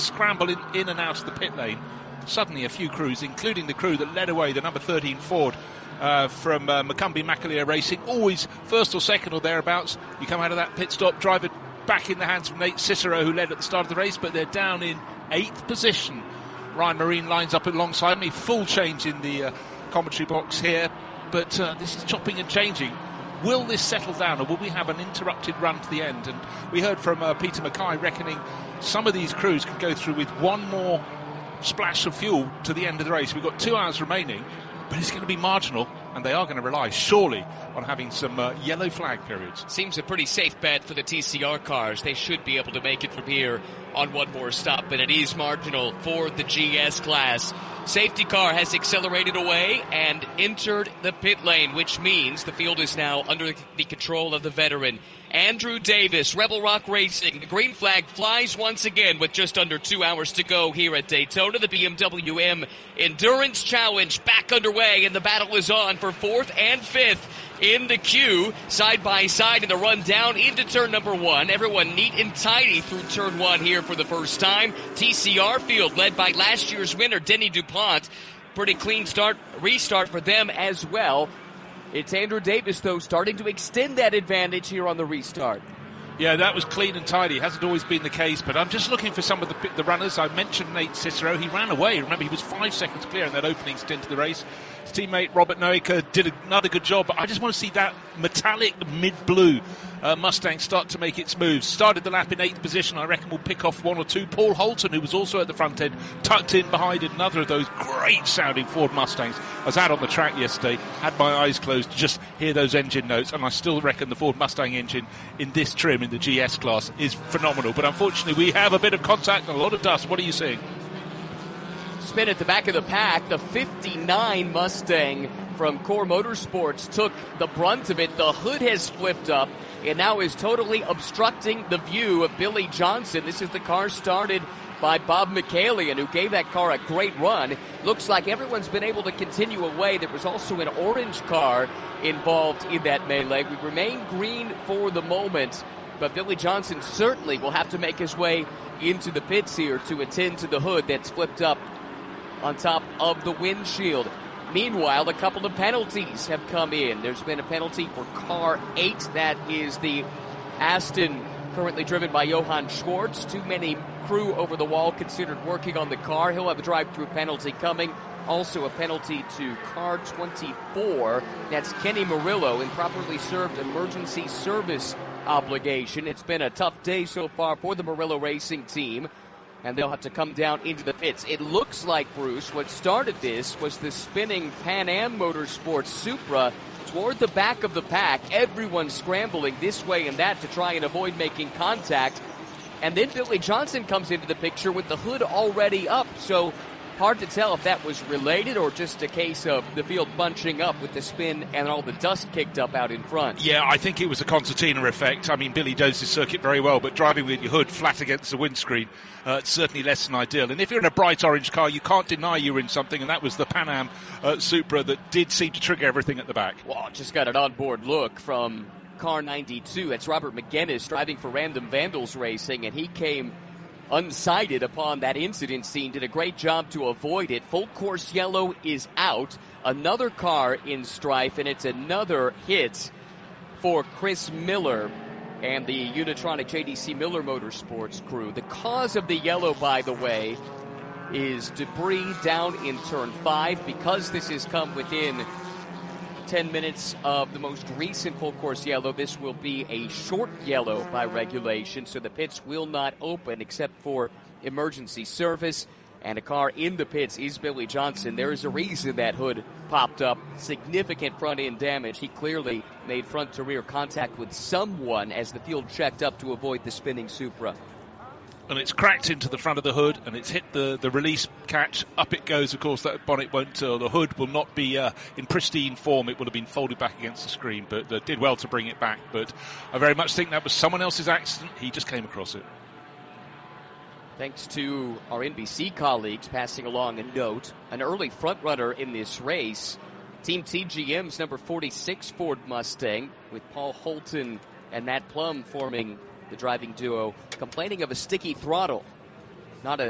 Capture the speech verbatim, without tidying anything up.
scramble in, in and out of the pit lane, suddenly a few crews, including the crew that led away the number thirteen Ford uh, from uh, Macumbi Macaleer Racing, always first or second or thereabouts. You come out of that pit stop, drive it back in the hands of Nate Cicero, who led at the start of the race, but they're down in eighth position. Ryan Marine lines up alongside me, full change in the uh, commentary box here, but uh, this is chopping and changing. Will this settle down, or will we have an interrupted run to the end? And we heard from uh, Peter Mackay reckoning some of these crews could go through with one more splash of fuel to the end of the race. We've got two hours remaining, but it's going to be marginal, and they are going to rely, surely, on having some uh, yellow flag periods. Seems a pretty safe bet for the T C R cars. They should be able to make it from here on one more stop, but it is marginal for the G S class. Safety car has accelerated away and entered the pit lane, which means the field is now under the control of the veteran Andrew Davis, Rebel Rock Racing. The green flag flies once again with just under two hours to go here at Daytona. The B M W M Endurance Challenge back underway, and the battle is on for fourth and fifth in the queue, side by side in the run down into turn number one. Everyone neat and tidy through turn one here for the first time. T C R field led by last year's winner, Denny DuPont. Pretty clean start, restart for them as well. It's Andrew Davis, though, starting to extend that advantage here on the restart. Yeah, that was clean and tidy. Hasn't always been the case, but I'm just looking for some of the, the runners. I mentioned Nate Cicero. He ran away. Remember, he was five seconds clear in that opening stint of the race. His teammate Robert Noika did another good job, but I just want to see that metallic mid-blue uh, Mustang start to make its moves. Started the lap in eighth position. I reckon we'll pick off one or two. Paul Holton, who was also at the front end, tucked in behind another of those great-sounding Ford Mustangs. I was out on the track yesterday, had my eyes closed to just hear those engine notes, and I still reckon the Ford Mustang engine in this trim, in the G S class, is phenomenal. But unfortunately, we have a bit of contact and a lot of dust. What are you seeing? Spin at the back of the pack. The fifty-nine Mustang from Core Motorsports took the brunt of it. The hood has flipped up and now is totally obstructing the view of Billy Johnson. This is the car started by Bob McCallion, who gave that car a great run. Looks like everyone's been able to continue away. There was also an orange car involved in that melee. We remain green for the moment, but Billy Johnson certainly will have to make his way into the pits here to attend to the hood that's flipped up on top of the windshield. Meanwhile, a couple of penalties have come in. There's been a penalty for car eight. That is the Aston currently driven by Johann Schwartz. Too many crew over the wall considered working on the car. He'll have a drive-through penalty coming. Also a penalty to car twenty-four. That's Kenny Murillo, improperly served emergency service obligation. It's been a tough day so far for the Murillo Racing team, and they'll have to come down into the pits. It looks like, Bruce, what started this was the spinning Pan Am Motorsports Supra toward the back of the pack. Everyone scrambling this way and that to try and avoid making contact. And then Billy Johnson comes into the picture with the hood already up. So hard to tell if that was related or just a case of the field bunching up with the spin and all the dust kicked up out in front. Yeah, I think it was a concertina effect. I mean, Billy knows his circuit very well, but driving with your hood flat against the windscreen, uh, it's certainly less than ideal. And if you're in a bright orange car, you can't deny you're in something, and that was the Pan Am uh, Supra that did seem to trigger everything at the back. Well, just got an onboard look from car ninety-two. It's Robert McGinnis driving for Random Vandals Racing, and he came unsighted upon that incident scene, did a great job to avoid it. Full course yellow is out. Another car in strife, and it's another hit for Chris Miller and the Unitronic J D C Miller Motorsports crew. The cause of the yellow, by the way, is debris down in turn five. Because this has come within ten minutes of the most recent full course yellow, this will be a short yellow by regulation, so the pits will not open except for emergency service. And a car in the pits is Billy Johnson. There is a reason that hood popped up. Significant front end damage. He clearly made front to rear contact with someone as the field checked up to avoid the spinning Supra. And it's cracked into the front of the hood, and it's hit the, the release catch. Up it goes. Of course, that bonnet won't, uh, the hood will not be uh, in pristine form. It would have been folded back against the screen, but uh, did well to bring it back. But I very much think that was someone else's accident. He just came across it. Thanks to our N B C colleagues passing along a note. An early front runner in this race, Team T G M's number forty-six Ford Mustang, with Paul Holton and Matt Plum forming the driving duo, complaining of a sticky throttle. Not a